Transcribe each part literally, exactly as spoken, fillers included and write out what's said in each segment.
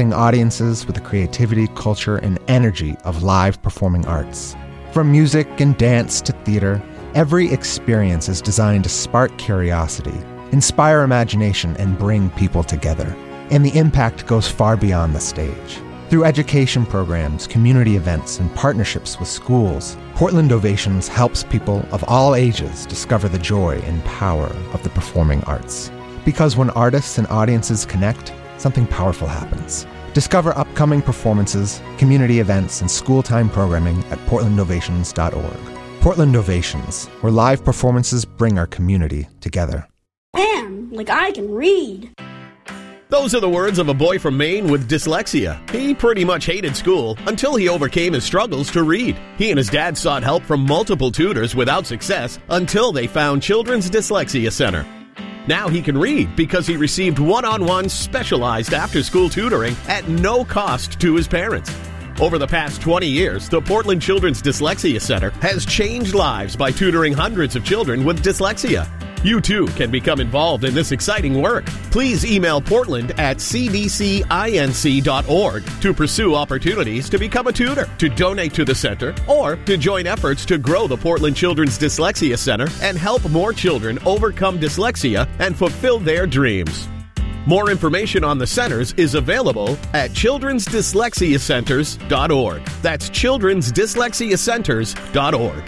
inspiring audiences with the creativity, culture, and energy of live performing arts. From music and dance to theater, every experience is designed to spark curiosity, inspire imagination, and bring people together. And the impact goes far beyond the stage. Through education programs, community events, and partnerships with schools, Portland Ovations helps people of all ages discover the joy and power of the performing arts. Because when artists and audiences connect, something powerful happens. Discover upcoming performances, community events, and school-time programming at portland ovations dot org. Portland Ovations, where live performances bring our community together. Damn, like I can read. Those are the words of a boy from Maine with dyslexia. He pretty much hated school until he overcame his struggles to read. He and his dad sought help from multiple tutors without success until they found Children's Dyslexia Center. Now he can read because he received one-on-one specialized after-school tutoring at no cost to his parents. Over the past twenty years, the Portland Children's Dyslexia Center has changed lives by tutoring hundreds of children with dyslexia. You too can become involved in this exciting work. Please email Portland at c d c inc dot org to pursue opportunities to become a tutor, to donate to the center, or to join efforts to grow the Portland Children's Dyslexia Center and help more children overcome dyslexia and fulfill their dreams. More information on the centers is available at children's dyslexia centers dot org. That's children's dyslexia centers dot org.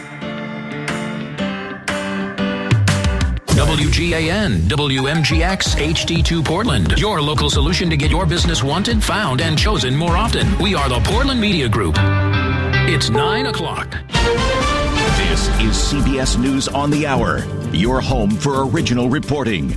W G A N, W M G X, H D two Portland. Your local solution to get your business wanted, found, and chosen more often. We are the Portland Media Group. It's nine o'clock. This is C B S News on the Hour, your home for original reporting.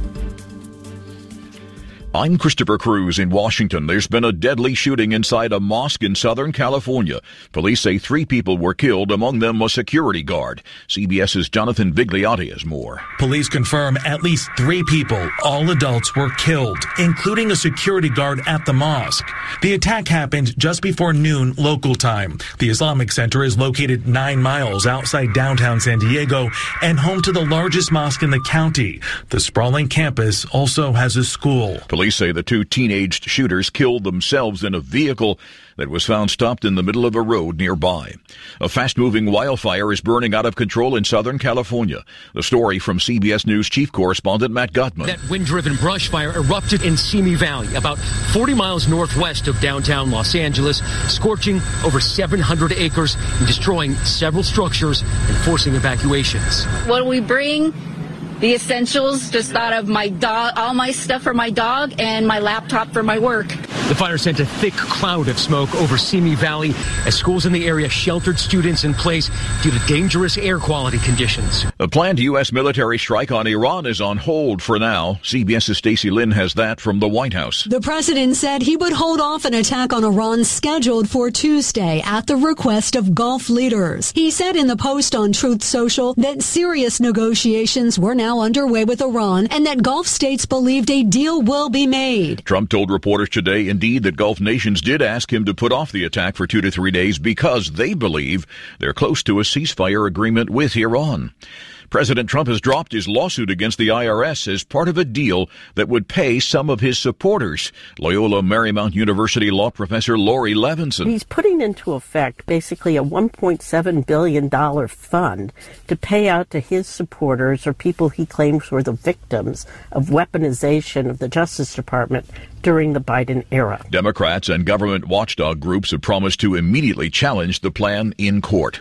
I'm Christopher Cruz in Washington. There's been a deadly shooting inside a mosque in Southern California. Police say three people were killed, among them a security guard. CBS's Jonathan Vigliotti has more. Police confirm at least three people, all adults, were killed, including a security guard at the mosque. The attack happened just before noon local time. The Islamic Center is located nine miles outside downtown San Diego and home to the largest mosque in the county. The sprawling campus also has a school. Police say the two teenaged shooters killed themselves in a vehicle that was found stopped in the middle of a road nearby. A fast-moving wildfire is burning out of control in Southern California. The story from C B S News chief correspondent Matt Gutman. That wind-driven brush fire erupted in Simi Valley, about forty miles northwest of downtown Los Angeles, scorching over seven hundred acres and destroying several structures and forcing evacuations. When we bring the essentials, just thought of my dog, all my stuff for my dog and my laptop for my work. The fire sent a thick cloud of smoke over Simi Valley as schools in the area sheltered students in place due to dangerous air quality conditions. A planned U S military strike on Iran is on hold for now. CBS's Stacey Lynn has that from the White House. The president said he would hold off an attack on Iran scheduled for Tuesday at the request of Gulf leaders. He said in the post on Truth Social that serious negotiations were now underway with Iran and that Gulf states believed a deal will be made. Trump told reporters today, indeed, that Gulf nations did ask him to put off the attack for two to three days because they believe they're close to a ceasefire agreement with Iran. President Trump has dropped his lawsuit against the I R S as part of a deal that would pay some of his supporters. Loyola Marymount University law professor Lori Levinson. He's putting into effect basically a one point seven billion dollars fund to pay out to his supporters or people he claims were the victims of weaponization of the Justice Department during the Biden era. Democrats and government watchdog groups have promised to immediately challenge the plan in court.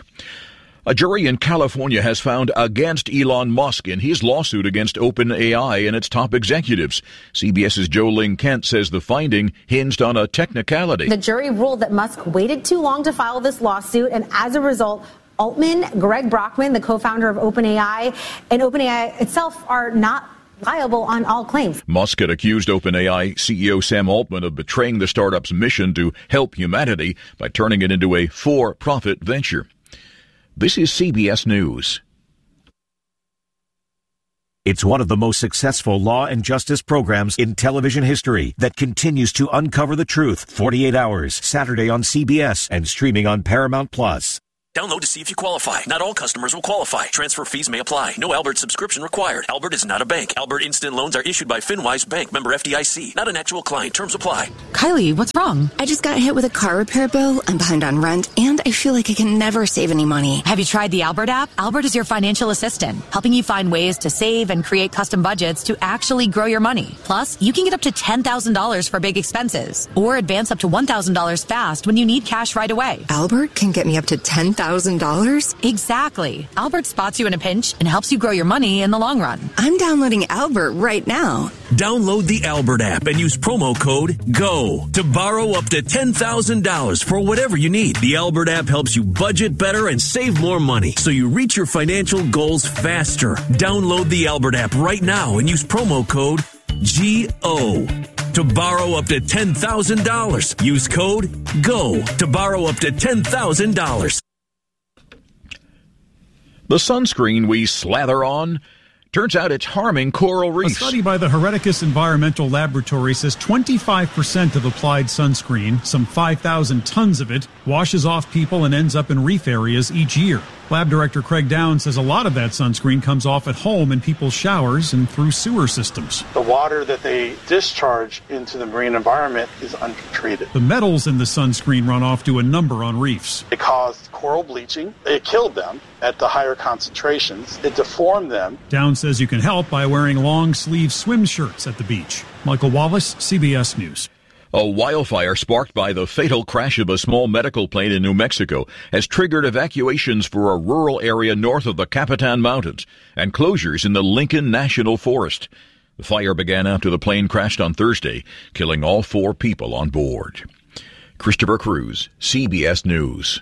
A jury in California has found against Elon Musk in his lawsuit against OpenAI and its top executives. CBS's Jo Ling Kent says the finding hinged on a technicality. The jury ruled that Musk waited too long to file this lawsuit, and as a result, Altman, Greg Brockman, the co-founder of OpenAI, and OpenAI itself are not liable on all claims. Musk had accused OpenAI C E O Sam Altman of betraying the startup's mission to help humanity by turning it into a for-profit venture. This is C B S News. It's one of the most successful law and justice programs in television history that continues to uncover the truth. forty-eight hours, Saturday on C B S and streaming on Paramount Plus. Download to see if you qualify. Not all customers will qualify. Transfer fees may apply. No Albert subscription required. Albert is not a bank. Albert Instant Loans are issued by FinWise Bank, member F D I C. Not an actual client. Terms apply. Kylie, what's wrong? I just got hit with a car repair bill. I'm behind on rent, and I feel like I can never save any money. Have you tried the Albert app? Albert is your financial assistant, helping you find ways to save and create custom budgets to actually grow your money. Plus, you can get up to ten thousand dollars for big expenses, or advance up to one thousand dollars fast when you need cash right away. Albert can get me up to ten thousand dollars? Exactly. Albert spots you in a pinch and helps you grow your money in the long run. I'm downloading Albert right now. Download the Albert app and use promo code GO to borrow up to ten thousand dollars for whatever you need. The Albert app helps you budget better and save more money so you reach your financial goals faster. Download the Albert app right now and use promo code G O to borrow up to ten thousand dollars. Use code GO to borrow up to ten thousand dollars. The sunscreen we slather on turns out it's harming coral reefs. A study by the Hereticus Environmental Laboratory says twenty-five percent of applied sunscreen, some five thousand tons of it, washes off people and ends up in reef areas each year. Lab Director Craig Downs says a lot of that sunscreen comes off at home in people's showers and through sewer systems. The water that they discharge into the marine environment is untreated. The metals in the sunscreen runoff do a number on reefs. It caused coral bleaching. It killed them at the higher concentrations. It deformed them. Downs says you can help by wearing long-sleeve swim shirts at the beach. Michael Wallace, C B S News. A wildfire sparked by the fatal crash of a small medical plane in New Mexico has triggered evacuations for a rural area north of the Capitan Mountains and closures in the Lincoln National Forest. The fire began after the plane crashed on Thursday, killing all four people on board. Christopher Cruz, C B S News.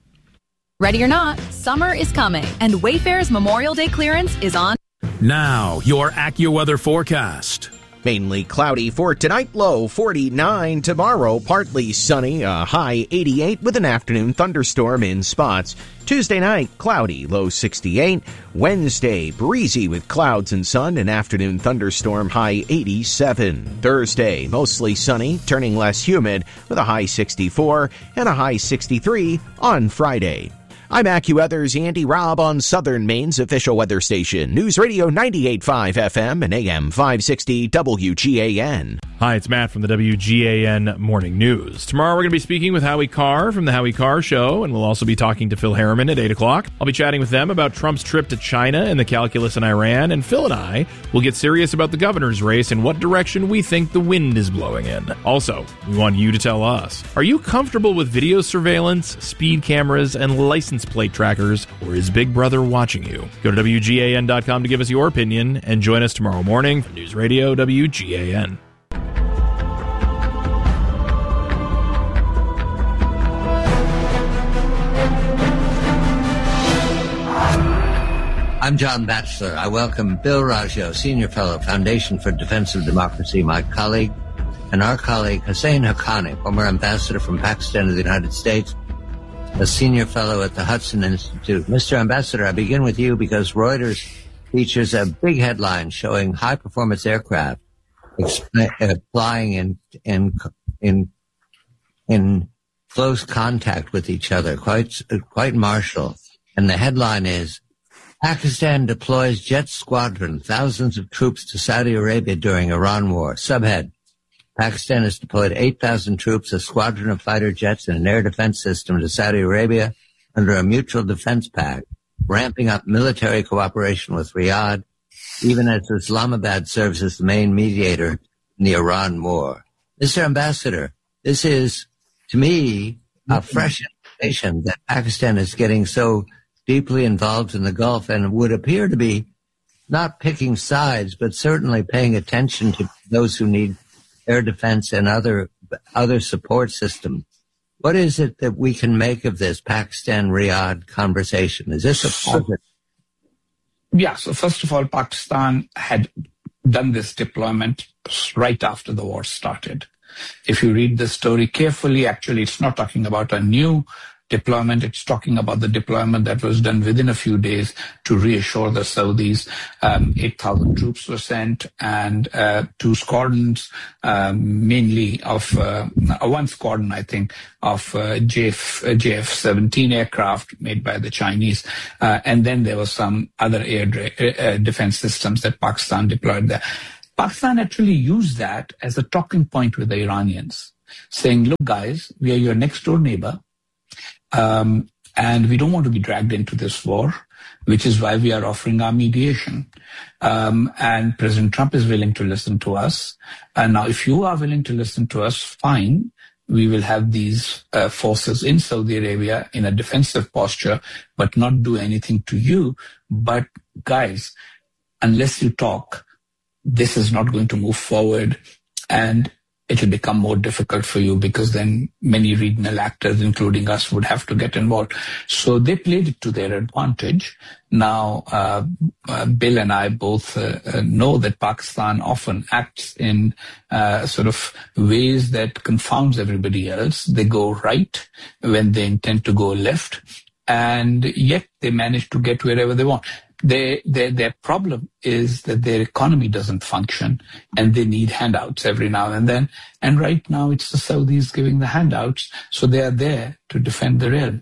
Ready or not, summer is coming, and Wayfair's Memorial Day clearance is on. Now, your AccuWeather forecast. Mainly cloudy for tonight, low forty-nine. Tomorrow, partly sunny, a high eighty-eight with an afternoon thunderstorm in spots. Tuesday night, cloudy, low sixty-eight. Wednesday, breezy with clouds and sun, an afternoon thunderstorm, high eighty-seven. Thursday, mostly sunny, turning less humid with a high sixty-four and a high sixty-three on Friday. I'm AccuWeather's Andy Robb on Southern Maine's official weather station, News Radio ninety-eight point five F M and A M five sixty W G A N. Hi, it's Matt from the W G A N Morning News. Tomorrow we're going to be speaking with Howie Carr from the Howie Carr Show, and we'll also be talking to Phil Harriman at eight o'clock. I'll be chatting with them about Trump's trip to China and the calculus in Iran, and Phil and I will get serious about the governor's race and what direction we think the wind is blowing in. Also, we want you to tell us, are you comfortable with video surveillance, speed cameras, and license plate trackers, or is Big Brother watching you? Go to W G A N dot com to give us your opinion, and join us tomorrow morning for News Radio W G A N. I'm John Batchelor. I welcome Bill Raggio, Senior Fellow, Foundation for Defense of Democracy, my colleague, and our colleague Hussein Haqqani, former ambassador from Pakistan to the United States, a Senior Fellow at the Hudson Institute. Mister Ambassador, I begin with you because Reuters features a big headline showing high-performance aircraft exp- uh, flying in, in, in, in close contact with each other, quite, quite martial. And the headline is, Pakistan deploys jet squadron, thousands of troops to Saudi Arabia during Iran war. Subhead, Pakistan has deployed eight thousand troops, a squadron of fighter jets, and an air defense system to Saudi Arabia under a mutual defense pact, ramping up military cooperation with Riyadh, even as Islamabad serves as the main mediator in the Iran war. Mister Ambassador, this is, to me, a fresh indication that Pakistan is getting so deeply involved in the Gulf and would appear to be not picking sides, but certainly paying attention to those who need air defense and other other support systems. What is it that we can make of this Pakistan-Riyadh conversation? Is this a positive? Yeah, so first of all, Pakistan had done this deployment right after the war started. If you read the story carefully, actually, it's not talking about a new deployment. It's talking about the deployment that was done within a few days to reassure the Saudis. Um, eight thousand troops were sent, and uh, two squadrons, um, mainly of uh, one squadron, I think, of uh, J F seventeen aircraft made by the Chinese. Uh, and then there were some other air uh, defense systems that Pakistan deployed there. Pakistan actually used that as a talking point with the Iranians, saying, look, guys, we are your next door neighbor, um, and we don't want to be dragged into this war, which is why we are offering our mediation. Um, and President Trump is willing to listen to us. And now, if you are willing to listen to us, fine. We will have these uh, forces in Saudi Arabia in a defensive posture, but not do anything to you. But guys, unless you talk, this is not going to move forward, and it will become more difficult for you, because then many regional actors, including us, would have to get involved. So they played it to their advantage. Now, uh, uh, Bill and I both uh, uh, know that Pakistan often acts in uh, sort of ways that confounds everybody else. They go right when they intend to go left, and yet they manage to get wherever they want. They, their, their problem is that their economy doesn't function, and they need handouts every now and then. And right now it's the Saudis giving the handouts, so they are there to defend the realm.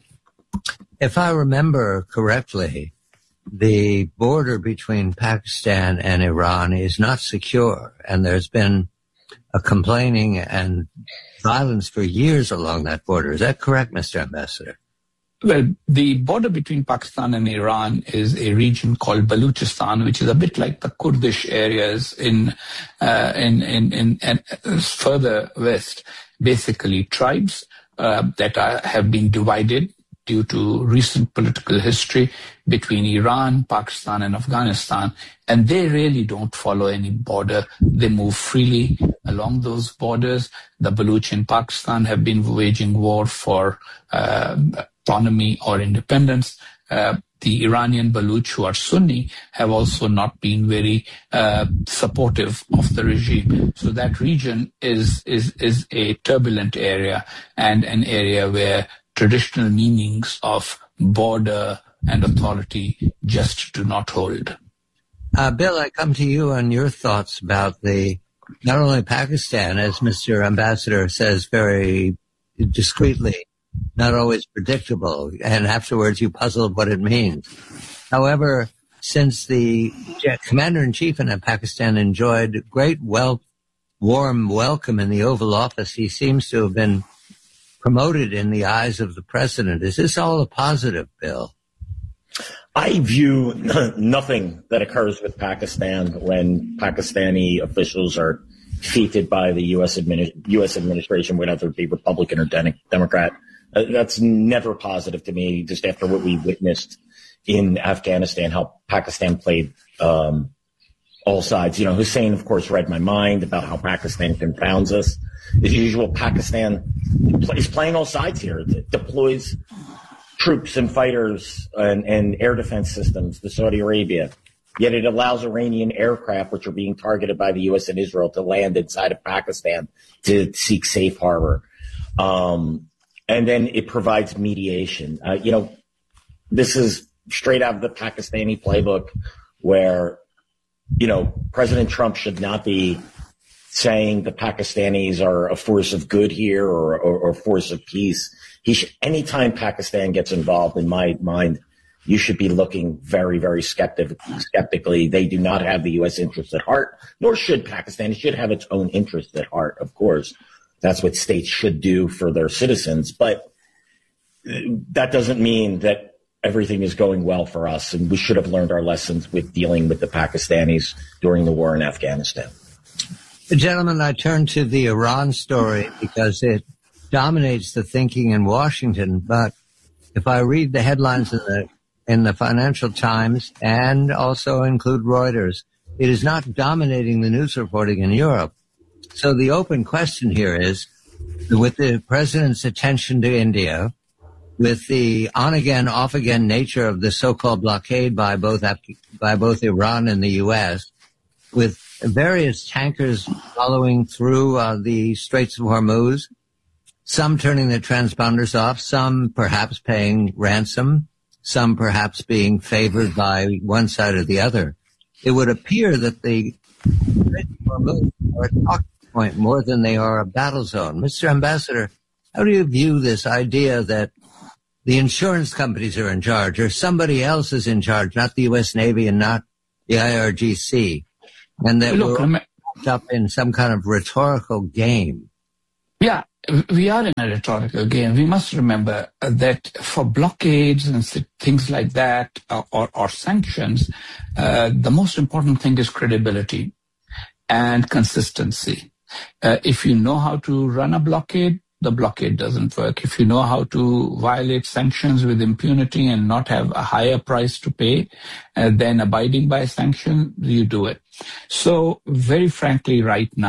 If I remember correctly, the border between Pakistan and Iran is not secure, and there's been a complaining and violence for years along that border. Is that correct, Mister Ambassador? Well, the border between Pakistan and Iran is a region called Baluchistan, which is a bit like the Kurdish areas in uh, in, in, in, in uh, further west. Basically, tribes uh, that are, have been divided due to recent political history between Iran, Pakistan, and Afghanistan, and they really don't follow any border. They move freely along those borders. The Baluch in Pakistan have been waging war for uh, autonomy or independence. Uh, the Iranian Baluch, who are Sunni, have also not been very uh, supportive of the regime. So that region is, is, is a turbulent area, and an area where traditional meanings of border and authority just do not hold. Uh, Bill, I come to you on your thoughts about the, not only Pakistan, as Mister Ambassador says very discreetly, not always predictable, and afterwards you puzzled what it means. However, since the Commander-in-Chief in Pakistan enjoyed great well, warm welcome in the Oval Office, he seems to have been promoted in the eyes of the president. Is this all a positive, Bill? I view nothing that occurs with Pakistan when Pakistani officials are defeated by the U S admini- U S administration, whether it be Republican or de- Democrat. Uh, that's never positive to me, just after what we witnessed in Afghanistan, how Pakistan played um, all sides. You know, Hussein, of course, read my mind about how Pakistan confounds us. As usual, Pakistan is playing all sides here. It deploys troops and fighters and, and air defense systems to Saudi Arabia, yet it allows Iranian aircraft, which are being targeted by the U S and Israel, to land inside of Pakistan to seek safe harbor. Um, and then it provides mediation. Uh, you know, this is straight out of the Pakistani playbook, where, you know, President Trump should not be saying the Pakistanis are a force of good here or, or, or force of peace. He should, anytime Pakistan gets involved, in my mind, you should be looking very, very skeptic, skeptically. They do not have the U S interests at heart, nor should Pakistan. It should have its own interests at heart, of course. That's what states should do for their citizens. But that doesn't mean that everything is going well for us, and we should have learned our lessons with dealing with the Pakistanis during the war in Afghanistan. Gentlemen, I turn to the Iran story because it dominates the thinking in Washington. But if I read the headlines in the in the Financial Times and also include Reuters, it is not dominating the news reporting in Europe. So the open question here is, with the president's attention to India, with the on-again, off-again nature of the so-called blockade by both by both Iran and the U S, with various tankers following through uh, the Straits of Hormuz, some turning their transponders off, some perhaps paying ransom, some perhaps being favored by one side or the other. It would appear that the Hormuz are a talking point more than they are a battle zone. Mister Ambassador, how do you view this idea that the insurance companies are in charge, or somebody else is in charge, not the U S Navy and not the I R G C, and that Look, we're wrapped up in some kind of rhetorical game? Yeah, we are in a rhetorical game. We must remember that for blockades and things like that, or, or, or sanctions, uh, the most important thing is credibility and consistency. Uh, if you know how to run a blockade, the blockade doesn't work. If you know how to violate sanctions with impunity and not have a higher price to pay uh, than abiding by sanctions, you do it. So very frankly, right now,